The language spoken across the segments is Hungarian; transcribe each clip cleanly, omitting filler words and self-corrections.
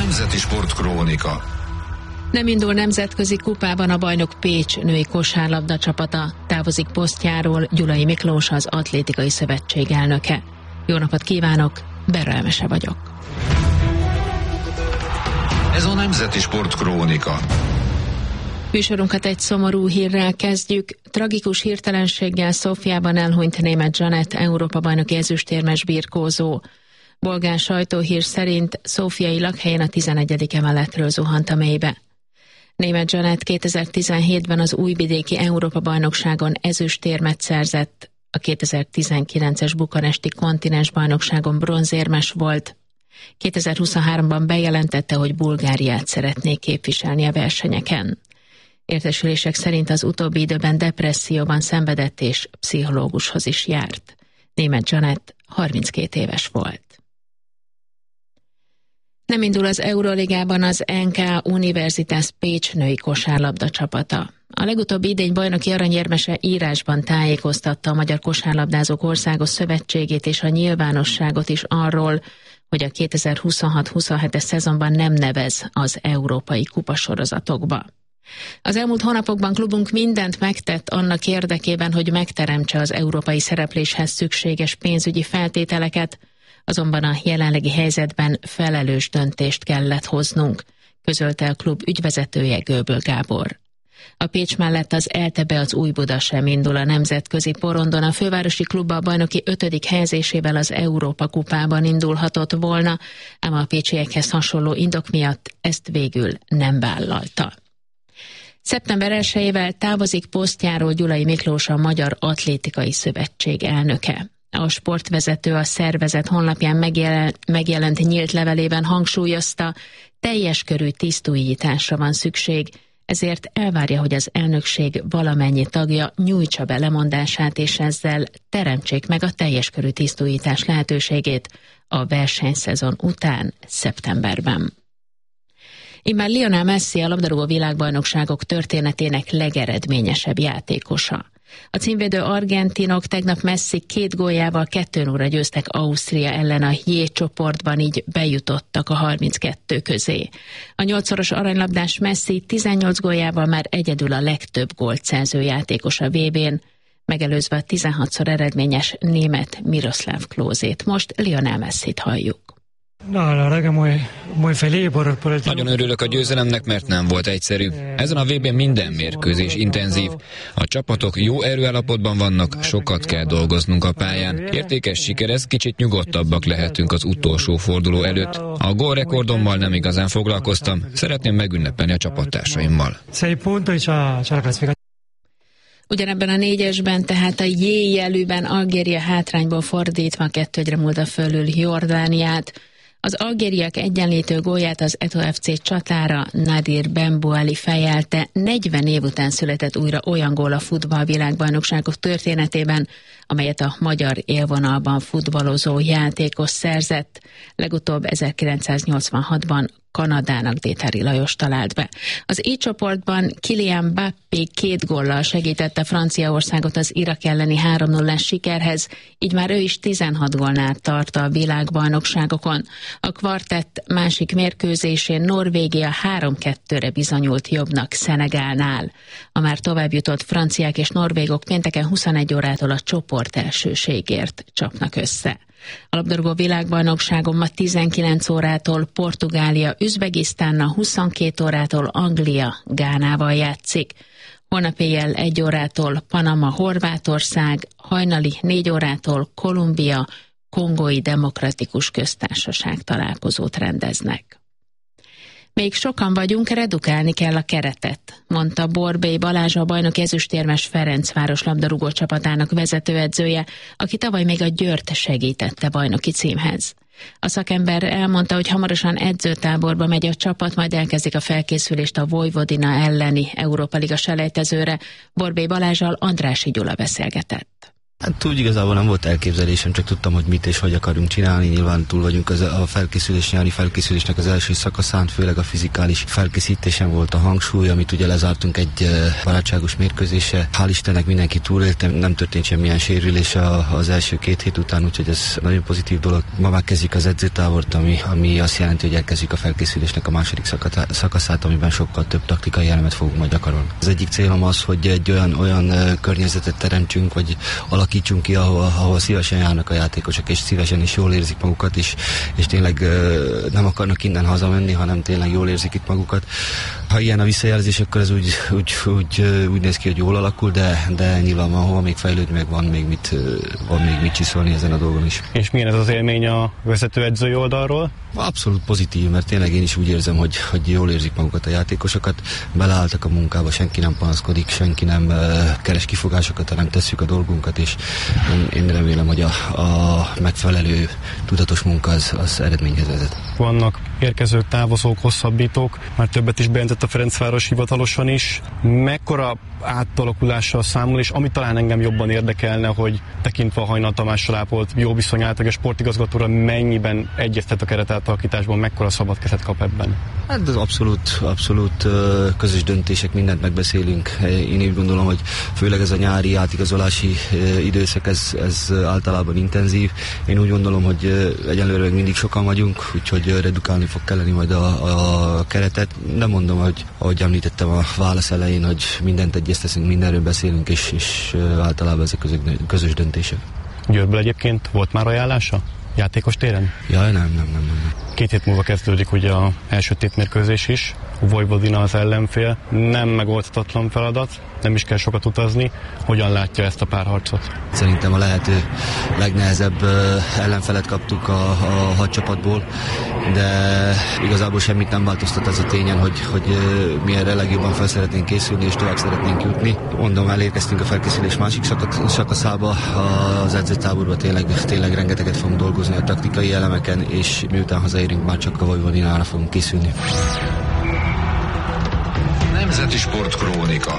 Nemzeti Sportkrónika. Nem indul nemzetközi kupában a bajnok Pécs női kosárlabda csapata. Távozik posztjáról Gyulai Miklós, az Atlétikai Szövetség elnöke. Jó napot kívánok, Berra Emese vagyok. Ez a Nemzeti Sportkrónika. Műsorunkat egy szomorú hírrel kezdjük. Tragikus hirtelenséggel Szófiában elhunyt Németh Zsanett, Európa-bajnoki ezüstérmes birkózó. Bolgár sajtóhír szerint szófiai lakhelyén a 11. emeletről zuhant a mélybe. Németh Zsanett 2017-ben az újvidéki Európa-bajnokságon ezüstérmet szerzett, a 2019-es bukaresti kontinensbajnokságon bronzérmes volt. 2023-ban bejelentette, hogy Bulgáriát szeretné képviselni a versenyeken. Értesülések szerint az utóbbi időben depresszióban szenvedett és pszichológushoz is járt. Németh Zsanett 32 éves volt. Nem indul az Euroligában az NK Universitas Pécs női kosárlabda csapata. A legutóbbi idény bajnoki aranyérmese írásban tájékoztatta a Magyar Kosárlabdázók Országos Szövetségét és a nyilvánosságot is arról, hogy a 2026-27-es szezonban nem nevez az európai kupasorozatokba. Az elmúlt hónapokban klubunk mindent megtett annak érdekében, hogy megteremtse az európai szerepléshez szükséges pénzügyi feltételeket, azonban a jelenlegi helyzetben felelős döntést kellett hoznunk, közölte a klub ügyvezetője, Göböl Gábor. A Pécs mellett az ELTE-be az Újbuda sem indul a nemzetközi porondon, a fővárosi klubba a bajnoki 5. helyezésével az Európa kupában indulhatott volna, ám a pécsiekhez hasonló indok miatt ezt végül nem vállalta. Szeptember 1-ével távozik posztjáról Gyulai Miklós, a Magyar Atlétikai Szövetség elnöke. A sportvezető a szervezet honlapján megjelent nyílt levelében hangsúlyozta, teljes körű tisztújításra van szükség, ezért elvárja, hogy az elnökség valamennyi tagja nyújtsa be lemondását, és ezzel teremtsék meg a teljes körű tisztújítás lehetőségét a versenyszezon után, szeptemberben. Immár Lionel Messi a labdarúgó világbajnokságok történetének legeredményesebb játékosa. A címvédő argentinok tegnap Messi 2 góljával 2-0 győztek Ausztria ellen a J csoportban, így bejutottak a 32 közé. A 8-szoros aranylabdás Messi 18 góljával már egyedül a legtöbb gólt szerző játékos a VB-n, megelőzve a 16-szor eredményes német Miroslav Klózét. Most Lionel Messit halljuk. Nagyon örülök a győzelemnek, mert nem volt egyszerű. Ezen a VB-n minden mérkőzés intenzív. A csapatok jó erőállapotban vannak, sokat kell dolgoznunk a pályán. Értékes siker ez, kicsit nyugodtabbak lehetünk az utolsó forduló előtt. A gólrekordommal nem igazán foglalkoztam, szeretném megünnepelni a csapattársaimmal. Ugyanebben a 4-esben, tehát a J jelűben Algéria hátrányból fordítva 2-1-re múlta fölül Jordániát. Az algériak egyenlítő gólját az Eto FC csatára Nadir Benbouali fejelte. 40 év után született újra olyan gól a futballvilágbajnokságok történetében, amelyet a magyar élvonalban futballozó játékos szerzett. Legutóbb 1986-ban Kanadának Détári Lajos talált be. Az E csoportban Kylian Mbappé 2 góllal segítette Franciaországot az Irak elleni 3-0-es sikerhez, így már ő is 16 gólnál tart a világbajnokságokon. A kvartett másik mérkőzésén Norvégia 3-2-re bizonyult jobbnak Szenegálnál. A már továbbjutott franciák és norvégok pénteken 21 órától a csoport elsőségért csapnak össze. A labdarúgó világbajnokságon ma 19 órától Portugália Üzbegisztánnal, 22 órától Anglia Gánával játszik. Holnap éjjel 1 órától Panama Horvátország, hajnali 4 órától Kolumbia Kongói Demokratikus Köztársaság találkozót rendeznek. Még sokan vagyunk, redukálni kell a keretet, mondta Borbély Balázs, a bajnoki ezüstérmes Ferencváros labdarúgó csapatának vezetőedzője, aki tavaly még a Győrt segítette bajnoki címhez. A szakember elmondta, hogy hamarosan edzőtáborba megy a csapat, majd elkezdik a felkészülést a Vojvodina elleni Európa Liga selejtezőre. Borbély Balázssal Andrássy Gyula beszélgetett. Hát úgy igazából nem volt elképzelésem, csak tudtam, hogy mit és hogy akarunk csinálni. Nyilván túl vagyunk a nyári felkészülésnek az első szakaszán, főleg a fizikális felkészítésen volt a hangsúly, amit ugye lezártunk egy barátságos mérkőzésre. Hál' Istennek mindenki túlélte, nem történt semmilyen sérülés az első 2 hét után, úgyhogy ez nagyon pozitív dolog. Ma megkezdjük az edzőtábort, ami azt jelenti, hogy elkezdjük a felkészülésnek a második szakaszát, amiben sokkal több taktikai elemet fogunk majd gyakorolni. Az egyik célom az, hogy egy olyan környezetet teremtsünk, vagy alakítsunk ki, ahol szívesen járnak a játékosok, és szívesen is jól érzik magukat, és tényleg nem akarnak innen hazamenni, hanem tényleg jól érzik itt magukat. Ha ilyen a visszajelzés, akkor ez úgy néz ki, hogy jól alakul, de nyilván van hova még fejlődni, meg van még mit csiszolni ezen a dolgon is. És milyen ez az élmény a vezetőedzői oldalról? Abszolút pozitív, mert tényleg én is úgy érzem, hogy jól érzik magukat a játékosokat, beleálltak a munkába, senki nem panaszkodik, senki nem keres kifogásokat, hanem tesszük a dolgunkat, és én remélem, hogy a megfelelő tudatos munka az eredményhez vezet. Vannak érkezők, távozók, hosszabbítók, már többet is bejelentett a Ferencváros hivatalosan is. Mekkora átalakulással számol, és ami talán engem jobban érdekelne, hogy tekintve a Hajnal Tamással ápolt jó viszony által, a sportigazgatóra mennyiben egyeztet a keretátalakításban, mekkora szabad kezet kap ebben? Hát ez abszolút közös döntések, mindent megbeszélünk. Én úgy gondolom, hogy főleg ez a nyári átigazolási időszak, ez általában intenzív. Én úgy gondolom, hogy egyelőre még mindig sokan vagyunk, úgyhogy redukálni fog kelleni majd a keretet. Nem mondom, hogy ahogy említettem a válasz elején, hogy mindent egyezteszünk, mindenről beszélünk, és általában ezek közös döntések. Győrből egyébként volt már ajánlása? Játékos téren? Jaj, nem. 2 hét múlva kezdődik ugye a első tétmérkőzés is. Vojvodina az ellenfél. Nem megoldhatatlan feladat, nem is kell sokat utazni. Hogyan látja ezt a párharcot? Szerintem a lehető legnehezebb ellenfelet kaptuk a 6 csapatból, de igazából semmit nem változtat az a tényen, hogy mi erre legjobban fel szeretnénk készülni és tovább szeretnénk jutni. Mondom, elérkeztünk a felkészülés másik szakaszába, az edzőtáborban tényleg rengeteget fogunk dolgozni a taktikai elemeken, és miután hazaérünk, már csak a Vojvodinára fogunk készülni. Nemzeti Sportkrónika.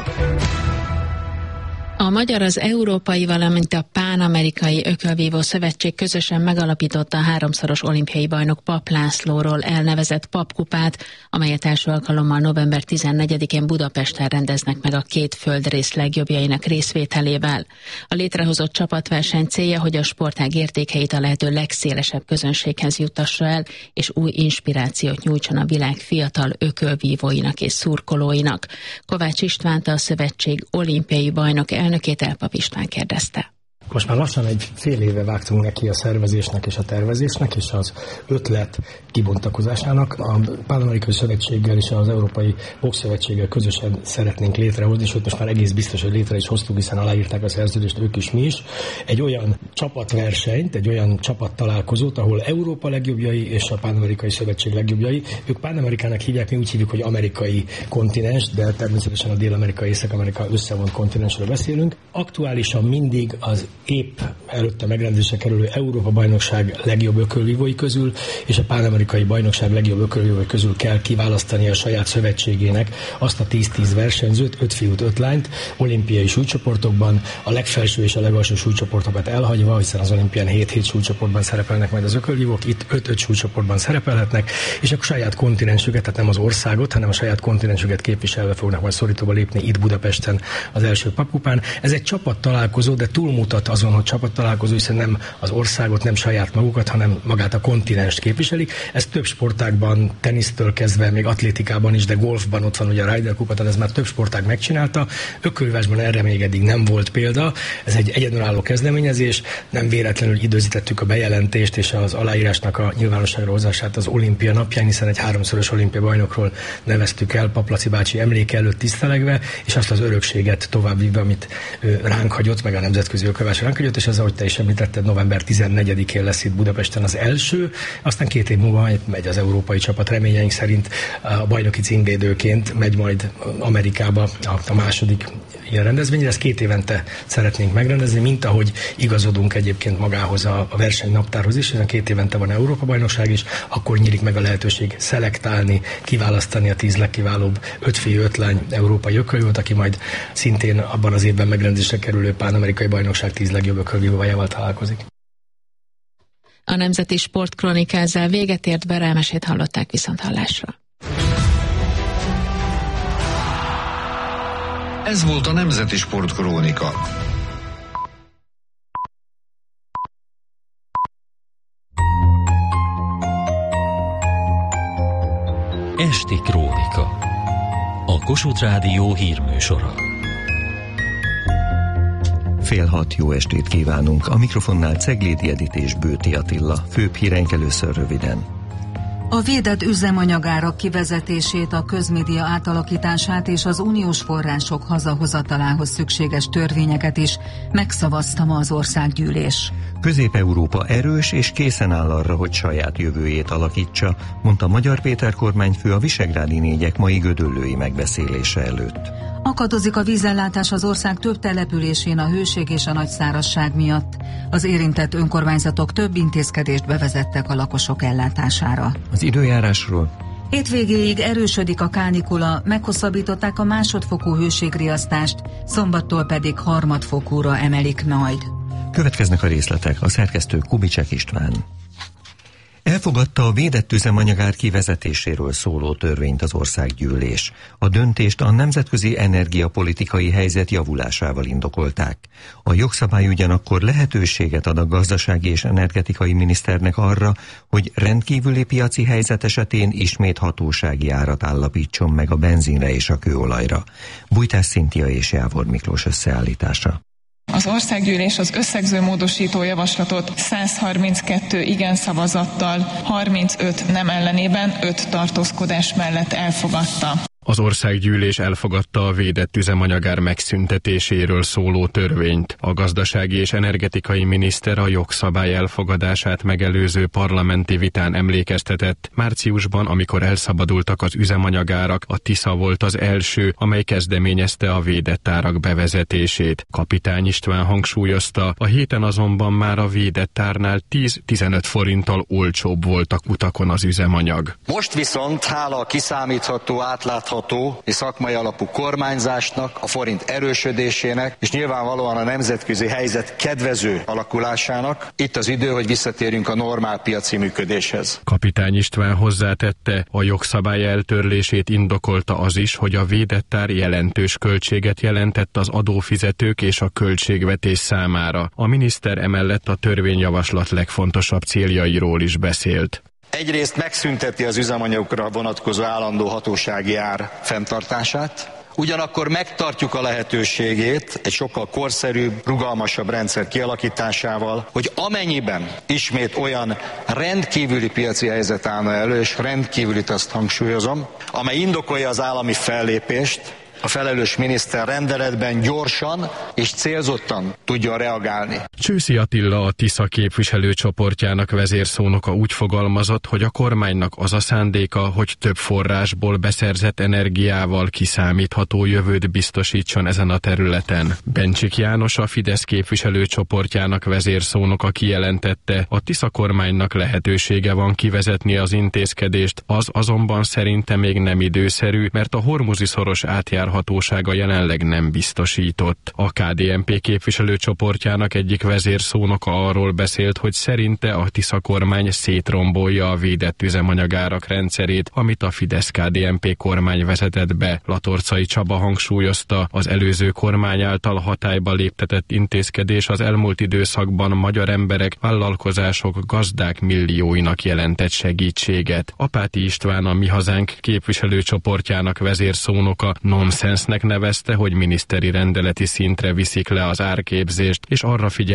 A magyar, az Európai, valamint a Pán-amerikai Ökölvívó Szövetség közösen megalapította a 3-szoros olimpiai bajnok Papp Lászlóról elnevezett Papp-kupát, amelyet első alkalommal november 14-én Budapesten rendeznek meg a 2 földrész legjobbjainak részvételével. A létrehozott csapatverseny célja, hogy a sportág értékeit a lehető legszélesebb közönséghez juttassa el, és új inspirációt nyújtson a világ fiatal ökölvívóinak és szurkolóinak. Kovács Istvánt, a szövetség olimpiai bajnok elnökét Elpap István kérdezte. Most már lassan egy fél éve vágtunk neki a szervezésnek és a tervezésnek és az ötlet kibontakozásának. A Pán-amerikai Szövetséggel és az Európai Bokszövetséggel közösen szeretnénk létrehozni, sőt most már egész biztos, hogy létre is hoztuk, hiszen aláírták a szerződést ők is, mi is. Egy olyan csapatversenyt, egy olyan csapattalálkozót, ahol Európa legjobbjai és a Pán-amerikai Szövetség legjobbjai. Ők Pán-amerikának hívják, mi úgy hívjuk, hogy amerikai kontinens, de természetesen a Dél-Amerika, Észak-Amerika összevont kontinensről beszélünk. Aktuálisan mindig az épp előtte megrendezésre kerülő Európa-bajnokság legjobb ökölvívói közül és a Pán-amerikai bajnokság legjobb ökölvívói közül kell kiválasztani a saját szövetségének azt a 10-10 versenyzőt, 5 fiút, 5 lányt, olimpiai súlycsoportokban, a legfelső és a legalsó súlycsoportokat elhagyva, hiszen az olimpián 7-7 súlycsoportban szerepelnek majd az ökölvívók, itt 5-5 súlycsoportban szerepelhetnek, és a saját kontinensüket, tehát nem az országot, hanem a saját kontinensüket képviselve fognak majd szorítóba lépni itt Budapesten az első Papp-kupán. Ez egy csapat találkozó, de túlmutat azon, hogy csapattalálkozó, hiszen nem az országot, nem saját magukat, hanem magát a kontinenst képviselik. Ez több sportágban, tenisztől kezdve, még atlétikában is, de golfban ott van ugye a Ryder Kupa, tehát ez már több sportág megcsinálta. Ökölvívásban erre még eddig nem volt példa. Ez egy egyedülálló kezdeményezés, nem véletlenül időzítettük a bejelentést és az aláírásnak a nyilvánosságra hozását az olimpia napján, hiszen egy 3-szoros olimpiai bajnokról neveztük el Papp Laci bácsi emléke előtt tisztelegve, és azt az örökséget továbbvívve, amit ránk hagyott, meg a nemzetközi ökölvívás ránk hagyott, és az, ahogy te is említetted, november 14-én lesz itt Budapesten az első, aztán 2 év múlva megy az európai csapat, reményeink szerint a bajnoki címvédőként megy majd Amerikába a második ilyen rendezvényre. Ezt 2 évente szeretnénk megrendezni, mint ahogy igazodunk egyébként magához a versenynaptárhoz is, hiszen 2 évente van Európa-bajnokság is, akkor nyílik meg a lehetőség szelektálni, kiválasztani a 10 legkiválóbb 5 fiú, 5 lány európai ökölvívót, aki majd szintén abban az évben megrendezésre kerülő Pán-amerikai bajnokság 10 legjobb ökölvívójával találkozik. A Nemzeti Sportkrónika ezzel véget ért, berelmesét hallották, viszonthallásra. Ez volt a Nemzeti Sportkrónika. Esti Krónika. A Kossuth Rádió hírműsora. 5:30 jó estét kívánunk. A mikrofonnál Ceglédi Edit és Bőti Attila. Főbb híreink először röviden. A védett üzemanyagárak kivezetését, a közmédia átalakítását és az uniós források hazahozatalához szükséges törvényeket is megszavazta ma az országgyűlés. Közép-Európa erős és készen áll arra, hogy saját jövőjét alakítsa, mondta Magyar Péter kormányfő a Visegrádi négyek mai gödöllői megbeszélése előtt. Akadozik a vízellátás az ország több településén a hőség és a nagy szárazság miatt. Az érintett önkormányzatok több intézkedést bevezettek a lakosok ellátására. Az időjárásról. Hétvégéig erősödik a kánikula, meghosszabbították a másodfokú hőségriasztást, szombattól pedig harmadfokúra emelik majd. Következnek a részletek, a szerkesztő Kubicsek István. Elfogadta a védett üzemanyagár kivezetéséről szóló törvényt az országgyűlés. A döntést a nemzetközi energiapolitikai helyzet javulásával indokolták. A jogszabály ugyanakkor lehetőséget ad a gazdasági és energetikai miniszternek arra, hogy rendkívüli piaci helyzet esetén ismét hatósági árat állapítson meg a benzinre és a kőolajra. Bújtás Szintia és Jávor Miklós összeállítása. Az országgyűlés az összegző módosító javaslatot 132 igen szavazattal, 35 nem ellenében, 5 tartózkodás mellett elfogadta. Az országgyűlés elfogadta a védett üzemanyagár megszüntetéséről szóló törvényt. A gazdasági és energetikai miniszter a jogszabály elfogadását megelőző parlamenti vitán emlékeztetett. Márciusban, amikor elszabadultak az üzemanyagárak, a Tisza volt az első, amely kezdeményezte a védett árak bevezetését. Kapitány István hangsúlyozta, a héten azonban már a védett árnál 10-15 forinttal olcsóbb volt a kutakon az üzemanyag. Most viszont hála a kiszámítható, átlátható és szakmai alapú kormányzásnak, a forint erősödésének, és nyilvánvalóan a nemzetközi helyzet kedvező alakulásának itt az idő, hogy visszatérjünk a normál piaci működéshez. Kapitány István hozzátette, a jogszabály eltörlését indokolta az is, hogy a védett ár jelentős költséget jelentett az adófizetők és a költségvetés számára. A miniszter emellett a törvényjavaslat legfontosabb céljairól is beszélt. Egyrészt megszünteti az üzemanyagokra vonatkozó állandó hatósági ár fenntartását, ugyanakkor megtartjuk a lehetőségét egy sokkal korszerűbb, rugalmasabb rendszer kialakításával, hogy amennyiben ismét olyan rendkívüli piaci helyzet állna elő, és rendkívülit azt hangsúlyozom, amely indokolja az állami fellépést, a felelős miniszter rendeletben gyorsan és célzottan tudjon reagálni. Csőszi Attila, a Tisza képviselőcsoportjának vezérszónoka úgy fogalmazott, hogy a kormánynak az a szándéka, hogy több forrásból beszerzett energiával kiszámítható jövőt biztosítson ezen a területen. Bencsik János, a Fidesz képviselőcsoportjának vezérszónoka kijelentette, a Tisza kormánynak lehetősége van kivezetni az intézkedést, az azonban szerinte még nem időszerű, mert a Hormuzi-szoros átjárhatósága jelenleg nem biztosított. A KDNP képviselőcsoportjának egyik vezérszónoka arról beszélt, hogy szerinte a Tisza kormány szétrombolja a védett üzemanyagárak rendszerét, amit a Fidesz-KDNP kormány vezetett be. Latorcai Csaba hangsúlyozta, az előző kormány által hatályba léptetett intézkedés az elmúlt időszakban magyar emberek, vállalkozások, gazdák millióinak jelentett segítséget. Apáti István, a Mi Hazánk képviselőcsoportjának vezérszónoka nonsensnek nevezte, hogy miniszteri rendeleti szintre viszik le az árképzést, és arra figyel,